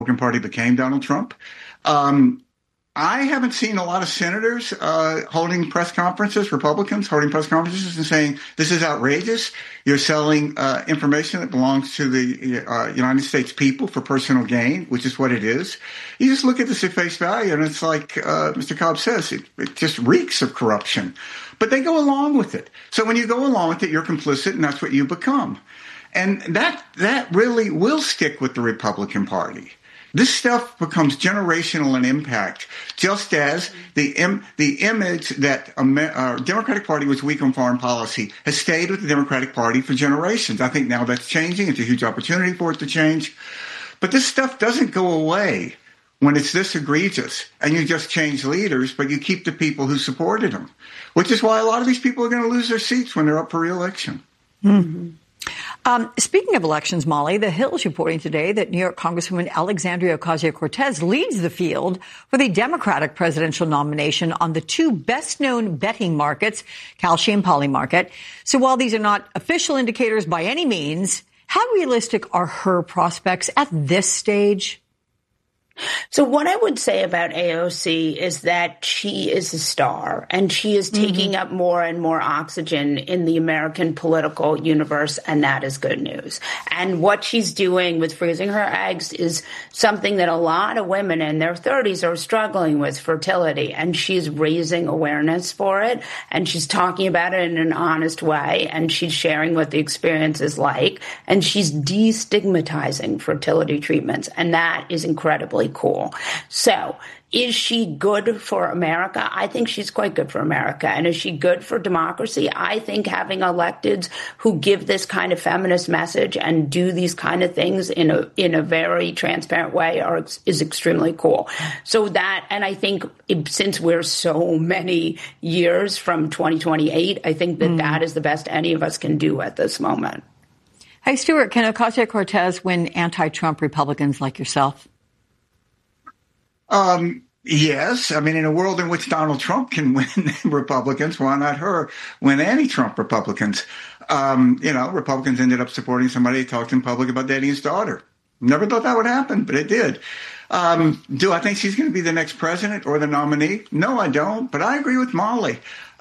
Republican Party became Donald Trump. I haven't seen a lot of senators holding press conferences, Republicans holding press conferences and saying, this is outrageous. You're selling information that belongs to the United States people for personal gain, which is what it is. You just look at this at face value, and it's like Mr. Cobb says, it just reeks of corruption. But they go along with it. So when you go along with it, you're complicit, and that's what you become. And that really will stick with the Republican Party. This stuff becomes generational in impact, just as the image that Democratic Party was weak on foreign policy has stayed with the Democratic Party for generations. I think now that's changing. It's a huge opportunity for it to change. But this stuff doesn't go away when it's this egregious and you just change leaders, but you keep the people who supported them, which is why a lot of these people are going to lose their seats when they're up for re-election. Mm-hmm. Speaking of elections, Molly, The Hill is reporting today that New York Congresswoman Alexandria Ocasio-Cortez leads the field for the Democratic presidential nomination on the two best-known betting markets, Kalshi and Polymarket. So while these are not official indicators by any means, how realistic are her prospects at this stage? So what I would say about AOC is that she is a star, and she is taking up more and more oxygen in the American political universe, and that is good news. And what she's doing with freezing her eggs is something that a lot of women in their 30s are struggling with, fertility, and she's raising awareness for it, and she's talking about it in an honest way, and she's sharing what the experience is like, and she's destigmatizing fertility treatments, and that is incredibly cool. So is she good for America? I think she's quite good for America. And is she good for democracy? I think having electeds who give this kind of feminist message and do these kind of things in a very transparent way is extremely cool. So that, and I think since we're so many years from 2028, I think that is the best any of us can do at this moment. Hey, Stuart, can Ocasio-Cortez win anti-Trump Republicans like yourself? Yes. I mean, in a world in which Donald Trump can win Republicans, why not her win anti-Trump Republicans? Republicans ended up supporting somebody who talked in public about dating his daughter. Never thought that would happen, but it did. Do I think she's going to be the next president or the nominee? No, I don't. But I agree with Molly.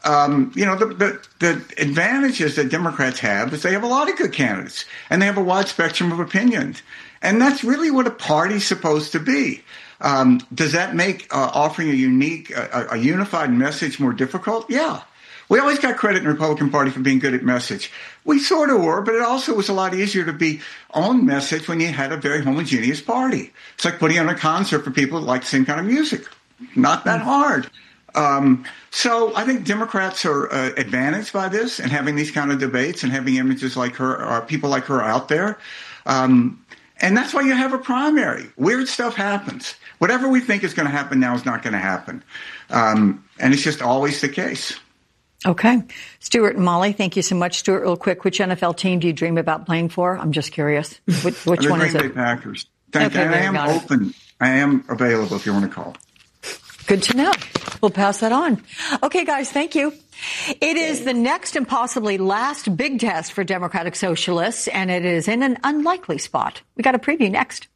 The advantages that Democrats have is they have a lot of good candidates and they have a wide spectrum of opinions. And that's really what a party's supposed to be. Does that make offering a unified message more difficult? Yeah. We always got credit in the Republican Party for being good at message. We sort of were, but it also was a lot easier to be on message when you had a very homogeneous party. It's like putting on a concert for people that like the same kind of music. Not that hard. So I think Democrats are advantaged by this and having these kind of debates and having images like her, or people like her out there. And that's why you have a primary. Weird stuff happens. Whatever we think is going to happen now is not going to happen. And it's just always the case. Okay. Stuart and Molly, thank you so much. Stuart, real quick, which NFL team do you dream about playing for? I'm just curious. Which one is it? The Green Bay Packers. Thank you. I am open. I am available if you want to call. Good to know. We'll pass that on. Okay, guys, thank you. It is the next and possibly last big test for Democratic Socialists, and it is in an unlikely spot. We got a preview next.